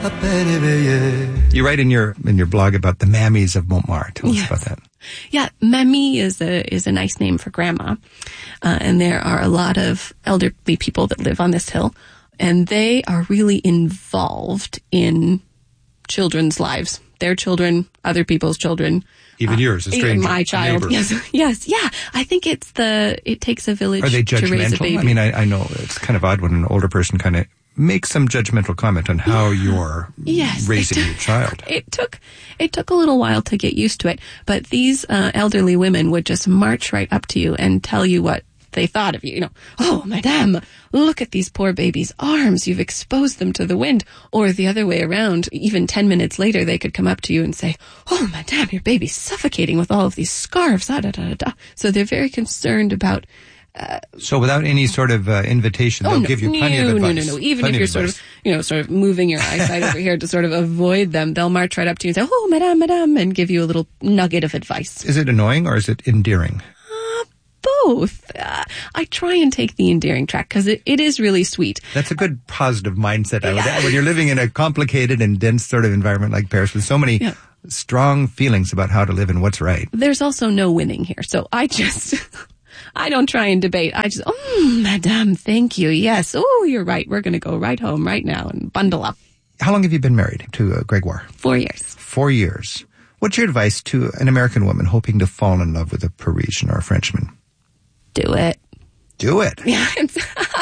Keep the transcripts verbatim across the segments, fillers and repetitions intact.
You write in your in your blog about the mammies of Montmartre. Tell yes. us about that. Yeah, mamie is a is a nice name for grandma, uh, and there are a lot of elderly people that live on this hill, and they are really involved in children's lives. Their children, other people's children. Even uh, yours, a stranger. Even my child. Neighbor. Yes, yes, yeah. I think it's the, it takes a village Are they to raise a judgmental? baby. I mean, I, I know it's kind of odd when an older person kind of makes some judgmental comment on how yeah. you're yes, raising took, your child. It took, it took a little while to get used to it, but these uh, elderly women would just march right up to you and tell you what they thought of you. You know, oh, madame, look at these poor babies' arms. You've exposed them to the wind. Or the other way around, even ten minutes later, they could come up to you and say, oh, madame, your baby's suffocating with all of these scarves. Da, da, da, da. So they're very concerned about... Uh, so without any sort of uh, invitation, oh, they'll no, give you plenty no, of advice. No, no, no. Even plenty if you're of sort of, you know, sort of moving your eyesight over here to sort of avoid them, they'll march right up to you and say, oh, madame, madame, and give you a little nugget of advice. Is it annoying or is it endearing? Both. Uh, I try and take the endearing track because it, it is really sweet. That's a good positive mindset. I would add. When you're living in a complicated and dense sort of environment like Paris with so many yeah. strong feelings about how to live and what's right. There's also no winning here. So I just, I don't try and debate. I just, oh, madame, thank you. Yes. Oh, you're right. We're going to go right home right now and bundle up. How long have you been married to uh, Gregoire? Four years. Four years. What's your advice to an American woman hoping to fall in love with a Parisian or a Frenchman? Do it. Do it. Yeah, it's,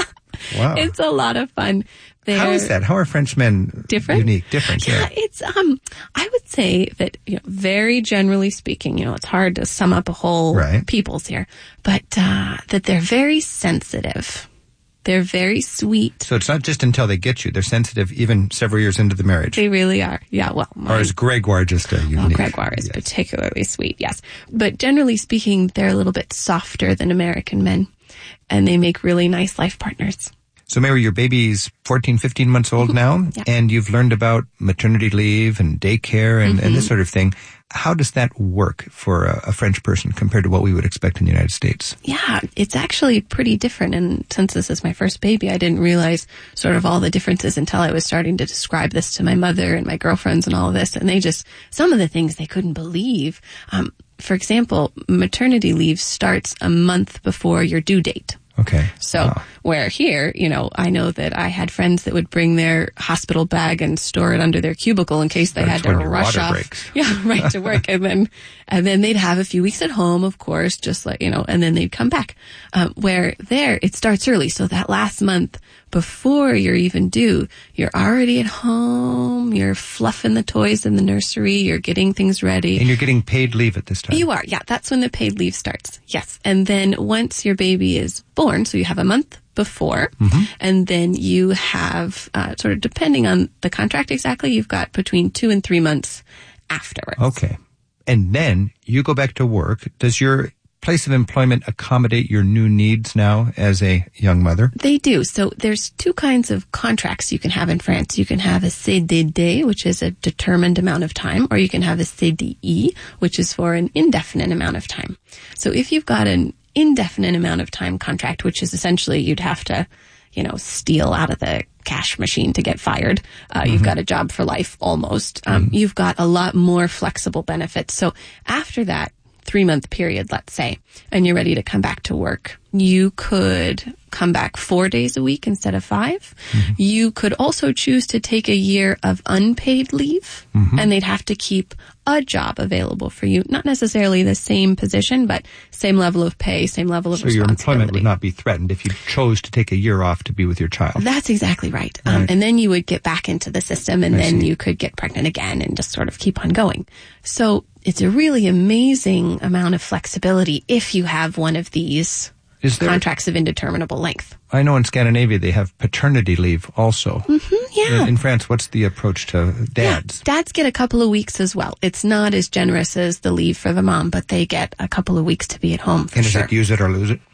wow. It's a lot of fun. They're How is that? How are Frenchmen different? Unique, different? Yeah, yeah, it's um. I would say that, you know, very generally speaking, you know, it's hard to sum up a whole right. peoples here, but uh, that they're very sensitive. They're very sweet. So it's not just until they get you; they're sensitive even several years into the marriage. They really are. Yeah. Well, mine, or is Gregoire just a unique? Well, Gregoire is yes. particularly sweet. Yes, but generally speaking, they're a little bit softer than American men, and they make really nice life partners. So, Mary, your baby's fourteen, fifteen months old now, yeah. and you've learned about maternity leave and daycare and, mm-hmm. and this sort of thing. How does that work for a, a French person compared to what we would expect in the United States? Yeah, it's actually pretty different. And since this is my first baby, I didn't realize sort of all the differences until I was starting to describe this to my mother and my girlfriends and all of this. And they just, some of the things they couldn't believe. Um, for example, maternity leave starts a month before your due date. Okay. So wow. where here, you know, I know that I had friends that would bring their hospital bag and store it under their cubicle in case they That's had to when your rush water off. breaks. Yeah, right, to work. And then, and then they'd have a few weeks at home, of course, just like, you know, and then they'd come back. Um, where there, it starts early. So that last month before you're even due, you're already at home, you're fluffing the toys in the nursery, you're getting things ready. And you're getting paid leave at this time. You are, yeah. That's when the paid leave starts. Yes. And then once your baby is born, so you have a month before, mm-hmm. and then you have, uh, sort of depending on the contract exactly, you've got between two and three months afterwards. Okay. And then you go back to work. Does your place of employment accommodate your new needs now as a young mother? They do. So there's two kinds of contracts you can have in France. You can have a C D D, which is a determined amount of time, or you can have a C D I, which is for an indefinite amount of time. So if you've got an indefinite amount of time contract, which is essentially you'd have to, you know, steal out of the cash machine to get fired. Uh, mm-hmm. You've got a job for life almost. Um, mm-hmm. You've got a lot more flexible benefits. So after that three month period, let's say, and you're ready to come back to work, you could come back four days a week instead of five. Mm-hmm. You could also choose to take a year of unpaid leave, mm-hmm. and they'd have to keep a job available for you. Not necessarily the same position, but same level of pay, same level of so responsibility. So your employment would not be threatened if you chose to take a year off to be with your child. That's exactly right. right. Um, and then you would get back into the system, and I then see. you could get pregnant again and just sort of keep on going. So it's a really amazing amount of flexibility if you have one of these Is there, contracts of indeterminable length. I know in Scandinavia they have paternity leave also. Mm-hmm, yeah. In, in France, what's the approach to dads? Yeah, dads get a couple of weeks as well. It's not as generous as the leave for the mom, but they get a couple of weeks to be at home for and sure. And is it use it or lose it?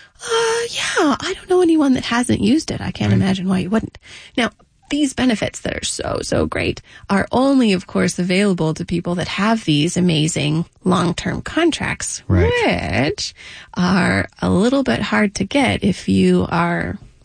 Uh, yeah. I don't know anyone that hasn't used it. I can't right. imagine why you wouldn't. Now, these benefits that are so, so great are only, of course, available to people that have these amazing long-term contracts, right. which are a little bit hard to get if you are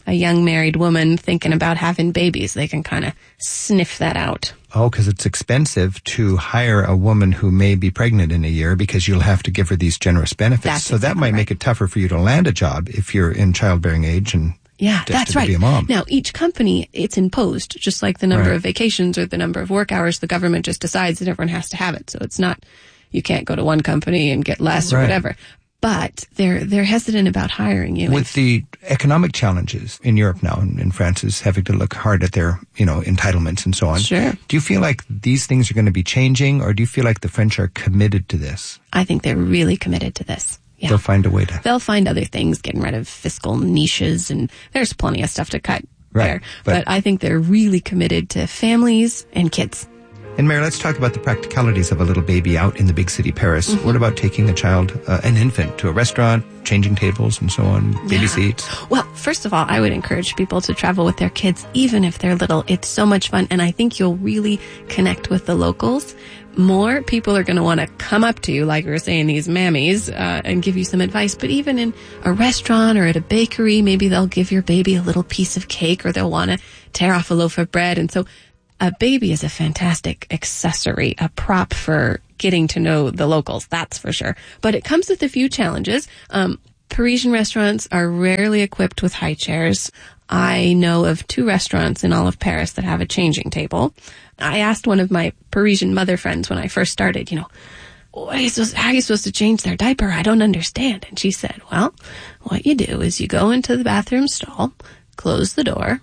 a young married woman thinking about having babies, they can kind of sniff that out. Oh, because it's expensive to hire a woman who may be pregnant in a year because you'll have to give her these generous benefits. That's so that exactly might right. make it tougher for you to land a job if you're in childbearing age and Yeah, that's destined right. to be a mom. Now, each company, it's imposed, just like the number Right. of vacations or the number of work hours. The government just decides that everyone has to have it. So it's not, you can't go to one company and get less or Right. whatever. But they're they're hesitant about hiring you. With the economic challenges in Europe now, and, and France is having to look hard at their, you know, entitlements and so on. Sure. Do you feel like these things are going to be changing, or do you feel like the French are committed to this? I think they're really committed to this. Yeah. They'll find a way to. They'll find other things, getting rid of fiscal niches, and there's plenty of stuff to cut Right, there. but- But I think they're really committed to families and kids. And Mary, let's talk about the practicalities of a little baby out in the big city, Paris. Mm-hmm. What about taking a child, uh, an infant, to a restaurant, changing tables and so on, baby Yeah. seats? Well, first of all, I would encourage people to travel with their kids, even if they're little. It's so much fun, and I think you'll really connect with the locals. More people are going to want to come up to you, like we were saying, these mammies, uh, and give you some advice. But even in a restaurant or at a bakery, maybe they'll give your baby a little piece of cake, or they'll want to tear off a loaf of bread. And so a baby is a fantastic accessory, a prop for getting to know the locals, that's for sure. But it comes with a few challenges. Um, Parisian restaurants are rarely equipped with high chairs. I know of two restaurants in all of Paris that have a changing table. I asked one of my Parisian mother friends when I first started, you know, what are you supposed, how are you supposed to change their diaper? I don't understand. And she said, well, what you do is you go into the bathroom stall, close the door,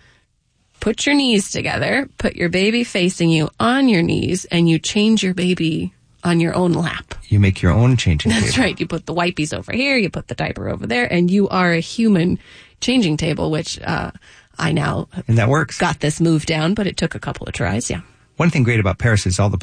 put your knees together, put your baby facing you on your knees, and you change your baby on your own lap. You make your own changing That's table. right. You put the wipies over here, you put the diaper over there, and you are a human changing table, which uh, I now And that works. got this move down, but it took a couple of tries, yeah. One thing great about Paris is all the